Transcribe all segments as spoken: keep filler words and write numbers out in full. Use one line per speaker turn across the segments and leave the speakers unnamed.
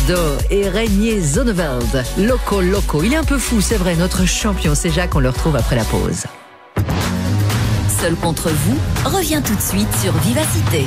d'or et Régnier Zonneveld. Loco Loco, il est un peu fou, c'est vrai, notre champion, c'est Jacques, on le retrouve après la pause.
Seul contre vous revient tout de suite sur Vivacité.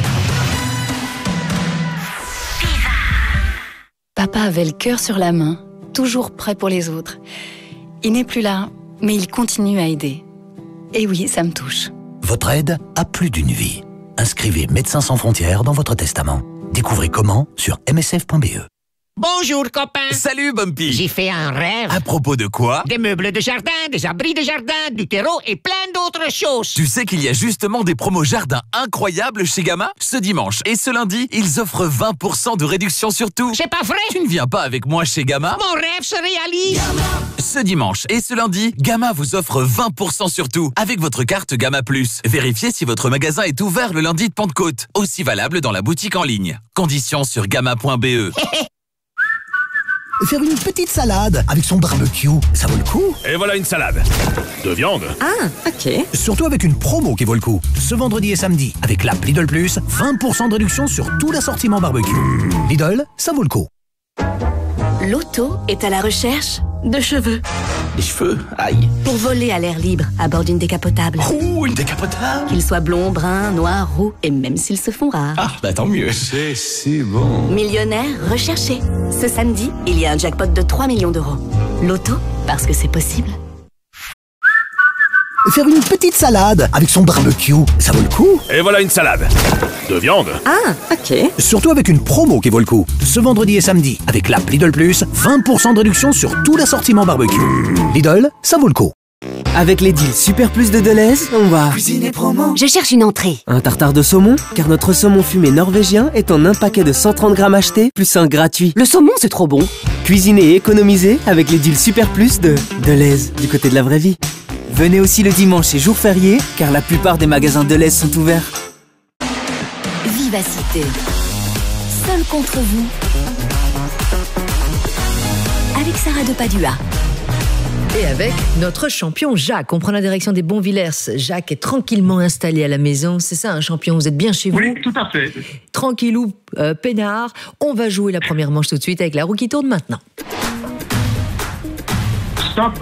Papa avait le cœur sur la main, toujours prêt pour les autres. Il n'est plus là, mais il continue à aider. Et oui, ça me touche.
Votre aide a plus d'une vie. Inscrivez Médecins sans frontières dans votre testament. Découvrez comment sur m s f point b e.
Bonjour copain.
Salut Bumpy.
J'ai fait un rêve.
À propos de quoi?
Des meubles de jardin, des abris de jardin, du terreau et plein d'autres choses.
Tu sais qu'il y a justement des promos jardin incroyables chez Gamma? Ce dimanche et ce lundi, ils offrent vingt pour cent de réduction sur tout.
C'est pas vrai?
Tu ne viens pas avec moi chez Gamma?
Mon rêve se réalise. Gamma.
Ce dimanche et ce lundi, Gamma vous offre vingt pour cent sur tout avec votre carte Gamma Plus. Vérifiez si votre magasin est ouvert le lundi de Pentecôte. Aussi valable dans la boutique en ligne. Conditions sur gamma point b e.
Faire une petite salade avec son barbecue, ça vaut le coup.
Et voilà une salade de viande.
Ah, ok.
Surtout avec une promo qui vaut le coup. Ce vendredi et samedi, avec l'app Lidl Plus, vingt pour cent de réduction sur tout l'assortiment barbecue. Lidl, ça vaut le coup.
L'auto est à la recherche de cheveux.
Les cheveux, aïe.
Pour voler à l'air libre à bord d'une décapotable.
Ouh, une décapotable.
Qu'ils soient blonds, bruns, noirs, roux et même s'ils se font rares.
Ah, bah tant mieux.
C'est si bon.
Millionnaire recherché. Ce samedi, il y a un jackpot de trois millions d'euros. L'auto, parce que c'est possible.
Faire une petite salade avec son barbecue, ça vaut le coup.
Et voilà une salade de viande.
Ah, ok.
Surtout avec une promo qui vaut le coup. Ce vendredi et samedi, avec l'app Lidl Plus, vingt pour cent de réduction sur tout l'assortiment barbecue. Lidl, ça vaut le coup.
Avec les deals Super Plus de Deleuze, on va
cuisiner promo.
Je cherche une entrée.
Un tartare de saumon, car notre saumon fumé norvégien est en un paquet de cent trente grammes achetés, plus un gratuit.
Le saumon, c'est trop bon.
Cuisiner et économiser avec les deals Super Plus de Deleuze, du côté de la vraie vie. Venez aussi le dimanche et jour férié, car la plupart des magasins Deleuze sont ouverts.
Vivacité. Seul contre vous. Avec Sarah de Padua.
Et avec notre champion Jacques. On prend la direction des Bonvillers. Jacques est tranquillement installé à la maison. C'est ça, un champion? Vous êtes bien chez vous?
Oui, tout à fait.
Tranquillou, euh, peinard. On va jouer la première manche tout de suite avec la roue qui tourne maintenant.
Stop.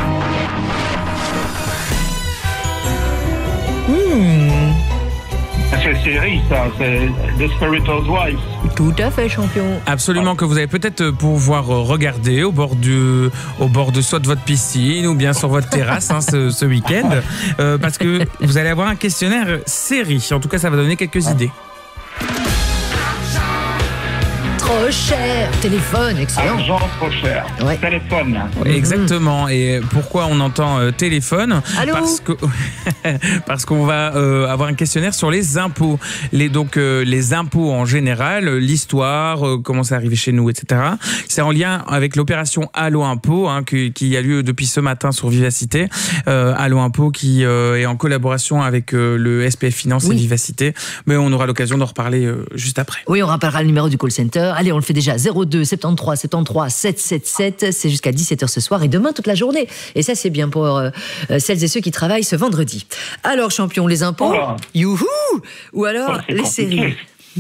Mmh.
C'est série, ça. C'est Desperate Housewives.
Tout à fait, champion.
Absolument, que vous allez peut-être pouvoir regarder au bord, du, au bord de soit de votre piscine ou bien sur votre terrasse hein, ce, ce week-end. Euh, parce que vous allez avoir un questionnaire série. En tout cas, ça va donner quelques idées.
Trop cher. Téléphone, excellent.
Argent trop cher.
Ouais.
Téléphone.
Ouais, exactement. Et pourquoi on entend euh, téléphone?
Allô?
Parce que parce qu'on va euh, avoir un questionnaire sur les impôts. Les donc euh, les impôts en général, l'histoire, euh, comment c'est arrivé chez nous, et cetera. C'est en lien avec l'opération Allo Impôt hein, qui, qui a lieu depuis ce matin sur Vivacité. Euh, Allo Impôt qui euh, est en collaboration avec euh, le S P F Finance oui. et Vivacité. Mais on aura l'occasion d'en reparler euh, juste après.
Oui, on rappellera le numéro du call center. Allez, on le fait déjà. zéro deux soixante-trouze soixante-trouze sept cent soixante-dix-sept. C'est jusqu'à dix-sept heures ce soir et demain toute la journée. Et ça, c'est bien pour euh, celles et ceux qui travaillent ce vendredi. Alors, champion, les impôts. Oh. Youhou! Ou alors, oh, les séries.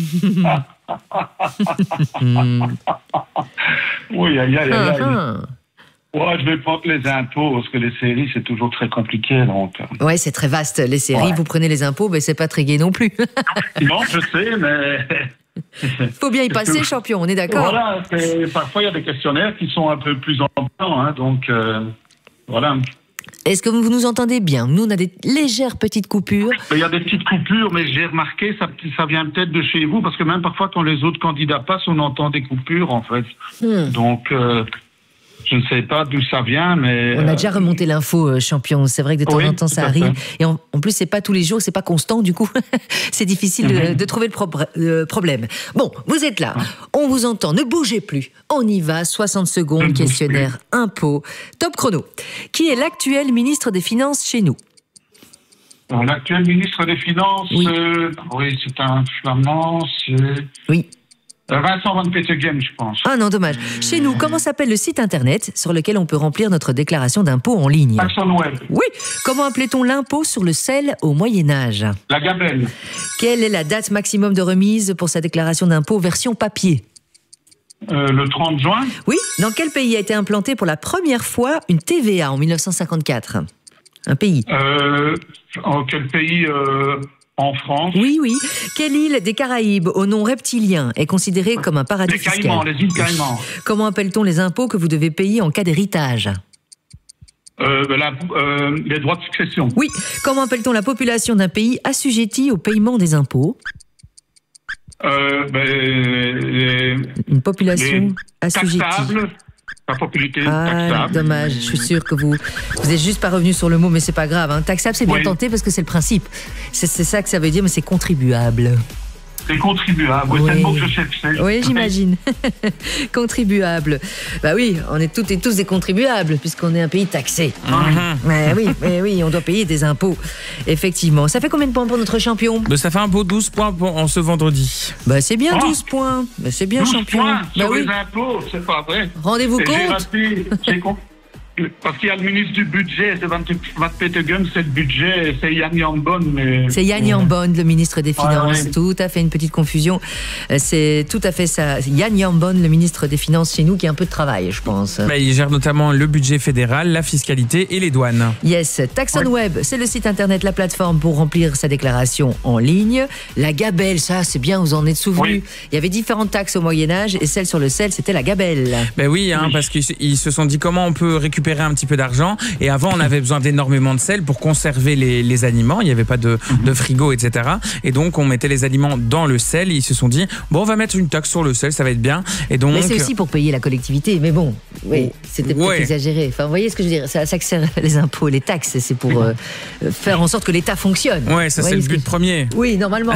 Oui, aïe, aïe, aïe. Uh-huh. Ouais, je vais prendre les impôts, parce que les séries, c'est toujours très compliqué. Donc...
Ouais, c'est très vaste. Les séries, ouais. Vous prenez les impôts, mais c'est pas très gai non plus.
Non, je sais, mais...
Faut bien y passer, champion, on est d'accord.
Voilà, parfois il y a des questionnaires qui sont un peu plus emballants, hein, donc euh, voilà.
Est-ce que vous nous entendez bien? Nous, on a des légères petites coupures.
Il y a des petites coupures, mais j'ai remarqué, ça, ça vient peut-être de chez vous, parce que même parfois quand les autres candidats passent, on entend des coupures, en fait. Hmm. Donc... Euh, je ne sais pas d'où ça vient, mais...
On a déjà remonté l'info, euh, champion. C'est vrai que de temps oui, en temps, ça arrive. Et en, en plus, c'est pas tous les jours, c'est pas constant, du coup. C'est difficile mm-hmm. de, de trouver le pro- euh, problème. Bon, vous êtes là. On vous entend. Ne bougez plus. On y va. soixante secondes, mm-hmm. questionnaire, impôt. Top chrono. Qui est l'actuel ministre des Finances chez nous?
L'actuel ministre des Finances, oui, euh, oui c'est un flamand, c'est...
Oui.
Vincent Van Petegem, je pense.
Ah non, dommage. Chez nous, comment s'appelle le site internet sur lequel on peut remplir notre déclaration d'impôt en ligne?
Accent Web.
Oui. Comment appelait-on l'impôt sur le sel au Moyen-Âge?
La gabelle.
Quelle est la date maximum de remise pour sa déclaration d'impôt version papier?
Euh, le trente juin.
Oui, dans quel pays a été implantée pour la première fois une T V A en mille neuf cent cinquante-quatre? Un pays.
Euh, en quel pays euh, En France.
Oui, oui. Quelle île des Caraïbes au nom reptilien est considérée comme un paradis
Les
fiscal?
Caïmans, les îles Caïmans.
Comment appelle-t-on les impôts que vous devez payer en cas d'héritage?
Euh, la, euh, les droits de succession.
Oui. Comment appelle-t-on la population d'un pays assujetti au paiement des impôts?
Euh, ben, les,
Une population assujettie.
Taxable. La popularité
ah,
taxable.
Dommage, je suis sûre que vous vous êtes juste pas revenu sur le mot, mais c'est pas grave. Hein. Taxable, c'est bien
oui.
tenté parce que c'est le principe. C'est, c'est ça que ça veut dire, mais c'est contribuable.
C'est contribuable, oui. C'est le mot que je cherchais.
Oui, j'imagine. Contribuable. Bah oui, on est toutes et tous des contribuables, puisqu'on est un pays taxé.
Mm-hmm.
Mais oui, mais oui, on doit payer des impôts. Effectivement. Ça fait combien de points pour notre champion?
bah, Ça fait un beau douze points pour, en ce vendredi.
Bah c'est bien,
oh.
douze points. Bah, c'est bien,
douze
champion.
Points
bah
sur
oui.
les impôts, c'est pas vrai.
Rendez-vous
Et
compte.
J'ai raté, j'ai compris. Parce qu'il y a le ministre du budget, c'est Van Petegem, c'est le budget, c'est Yann Yambon. Mais...
C'est Yann Yambon, le ministre des Finances.
Ouais, ouais.
Tout à fait, une petite confusion. C'est tout à fait ça. Yann Yambon, le ministre des Finances chez nous, qui a un peu de travail, je pense.
Bah, il gère notamment le budget fédéral, la fiscalité et les douanes.
Yes, Taxon
Ouais.
Web, c'est le site internet, la plateforme pour remplir sa déclaration en ligne. La gabelle, ça, c'est bien, vous en êtes souvenu.
Oui.
Il y avait différentes taxes au Moyen-Âge et celle sur le sel, c'était la gabelle.
Ben oui, hein,
Oui.
parce qu'ils ils se sont dit comment on peut récupérer un petit peu d'argent. Et avant, on avait besoin d'énormément de sel pour conserver les, les aliments. Il n'y avait pas de, de frigo, et cetera. Et donc, on mettait les aliments dans le sel. Et ils se sont dit, bon, on va mettre une taxe sur le sel, ça va être bien. Et donc,
Mais c'est aussi pour payer la collectivité. Mais bon, oui, c'était peut-être
Ouais.
exagéré. Enfin, vous voyez ce que je veux dire? C'est à ça que servent les impôts, les taxes. C'est pour euh, faire en sorte que l'État fonctionne.
ouais, ça
Vous
c'est le
voyez ce
but
que-
premier.
Oui, normalement.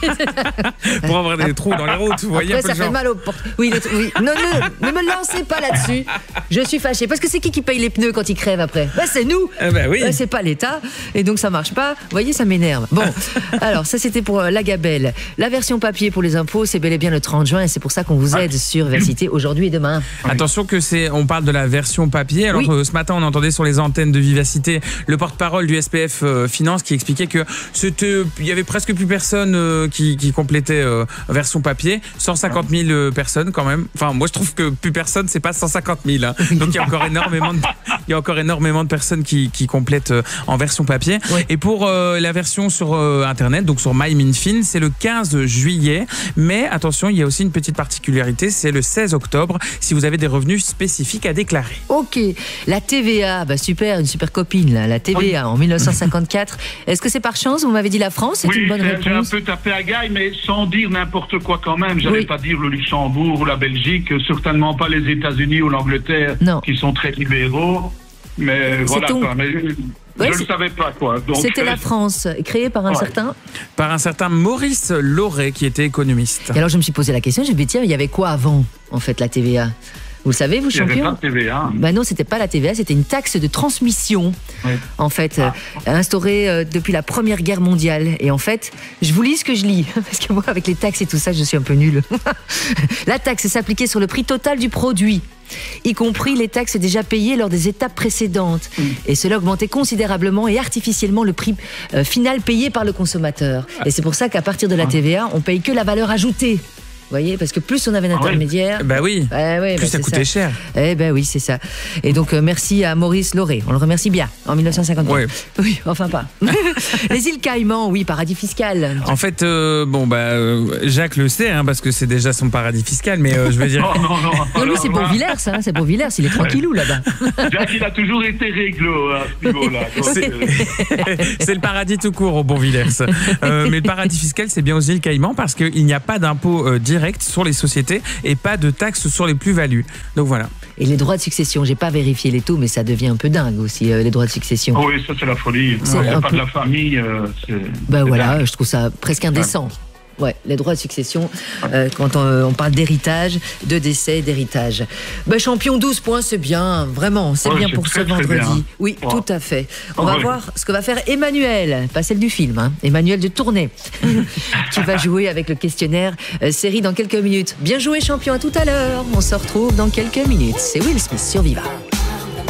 Pour avoir des trous dans les routes, vous voyez un
Après,
peu
ça
le
fait
genre.
mal aux portes. Oui, le- oui. Non, ne, ne me lancez pas là-dessus. Je suis fâchée. Parce que c'est qui qui paye les pneus quand ils crèvent après? Ben, c'est nous.
Eh ben oui.
Euh, c'est pas l'État. Et donc, ça marche pas. Vous voyez, ça m'énerve. Bon, alors, ça, c'était pour euh, la gabelle. La version papier pour les impôts, c'est bel et bien le trente juin. Et c'est pour ça qu'on vous aide sur Versité aujourd'hui et demain.
Attention que c'est, on parle de la version papier. Alors
Oui.
euh, ce matin, on entendait sur les antennes de Vivacité le porte-parole du S P F euh, Finance qui expliquait que c'était, il y avait presque plus personne euh, qui, qui complétait euh, version papier. cent cinquante mille euh, personnes quand même. Enfin, moi je trouve que plus personne, c'est pas cent cinquante mille. Hein. Donc il y a encore énormément de, il y a encore énormément de personnes qui, qui complètent euh, en version papier.
Oui.
Et pour euh, la version sur euh, internet, donc sur MyMinFin, c'est le quinze juillet. Mais attention, il y a aussi une petite particularité, c'est le seize octobre. Si vous avez des revenus spécifiques à déclarer.
Ok, la T V A, bah super, une super copine là, la T V A en mille neuf cent cinquante-quatre. Est-ce que c'est par chance? Vous m'avez dit la France, c'est
Oui,
une bonne
c'est- j'ai un
réponse.
peu tapé à gaille, mais sans dire n'importe quoi quand même. J'allais
Oui.
pas dire le Luxembourg ou la Belgique, certainement pas les États-Unis ou l'Angleterre,
Non.
qui sont très libéraux. Mais voilà,
ton-
quoi. Mais je
Ouais,
ne
c'est-
le savais pas, quoi. Donc,
C'était
euh,
la France, créée par un
Ouais.
certain.
Par un certain Maurice Lauré qui était économiste.
Et alors je me suis posé la question, je me suis dit tiens, il y avait quoi avant en fait la T V A? Vous le savez, vous,
il n'y avait
champion?
pas de T V A.
Bah non, c'était pas la T V A, c'était une taxe de transmission,
Oui.
en fait,
Ah.
euh, instaurée euh, depuis la Première Guerre mondiale. Et en fait, je vous lis ce que je lis, parce que moi, avec les taxes et tout ça, je suis un peu nulle. La taxe s'appliquait sur le prix total du produit, y compris les taxes déjà payées lors des étapes précédentes.
Mm.
Et cela augmentait considérablement et artificiellement le prix euh, final payé par le consommateur. Et c'est pour ça qu'à partir de la T V A, on paye que la valeur ajoutée. Vous voyez, parce que plus on avait d'intermédiaires.
Bah oui.
Bah ouais,
Plus
bah
ça
c'est
coûtait cher.
Eh ben oui, c'est ça. Et donc, euh, merci à Maurice Lauré. On le remercie bien, en mille neuf cent cinquante-trois.
Ouais.
Oui, enfin pas. Les îles Caïmans, oui, paradis fiscal.
En fait, euh, bon bah euh, Jacques le sait, hein, parce que c'est déjà son paradis fiscal, mais euh, je veux dire.
Oh, non, non.
Non, lui, c'est pour Villers, hein, c'est pour Villers, il est tranquillou là-bas.
Jacques, il a toujours été réglo à ce niveau-là. Donc,
C'est-
euh,
C'est le paradis tout court au Bon Villers. Euh, mais le paradis fiscal, c'est bien aux îles Caïmans parce qu'il n'y a pas d'impôt euh, direct sur les sociétés et pas de taxes sur les plus-values. Donc voilà.
Et les droits de succession, j'ai pas vérifié les taux, mais ça devient un peu dingue aussi, euh, les droits de succession.
oh oui, ça c'est la folie.
C'est
C'est
un
pas
peu-
de la famille. euh, c'est-
Ben
c'est
voilà,
dingue.
je trouve ça presque indécent. Ouais, les droits de succession, euh, quand on, on parle d'héritage, de décès, d'héritage. Ben, champion, douze points, c'est bien, vraiment, c'est
Ouais,
bien
c'est
pour
très,
ce
très
vendredi.
bien.
Oui,
Ouais.
tout à fait. On va
Ouais.
voir ce que va faire Emmanuel, pas celle du film, hein, Emmanuel de Tournai, qui va jouer avec le questionnaire euh, série dans quelques minutes. Bien joué, champion, à tout à l'heure. On se retrouve dans quelques minutes. C'est Will Smith sur Viva.